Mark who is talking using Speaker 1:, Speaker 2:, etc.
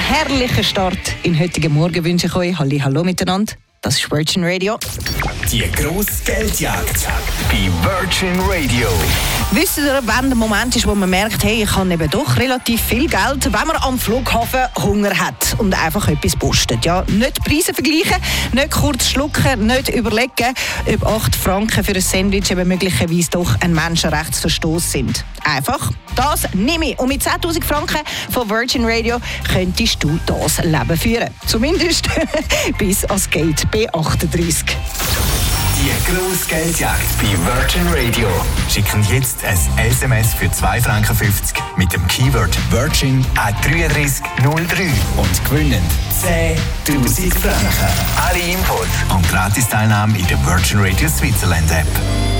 Speaker 1: herrlichen Start in den heutigen Morgen wünsche ich euch. Hallo miteinander. Das ist Virgin Radio.
Speaker 2: Die grosse Geldjagd bei Virgin Radio.
Speaker 1: Wisst ihr, wenn der Moment ist, wo man merkt, hey, ich habe eben doch relativ viel Geld, wenn man am Flughafen Hunger hat und einfach etwas postet. Ja, nicht Preise vergleichen, nicht kurz schlucken, nicht überlegen, ob 8 Franken für ein Sandwich eben möglicherweise doch ein Menschenrechtsverstoß sind. Einfach, das nehme ich. Und mit 10'000 Franken von Virgin Radio könntest du das Leben führen. Zumindest bis ans Gate B38.
Speaker 2: Die grosse Geldjagd bei Virgin Radio. Schicken jetzt ein SMS für 2,50 Franken mit dem Keyword Virgin an 3303 und gewinnen 10'000 Franken. Alle Infos und Gratis-Teilnahme in der Virgin Radio Switzerland App.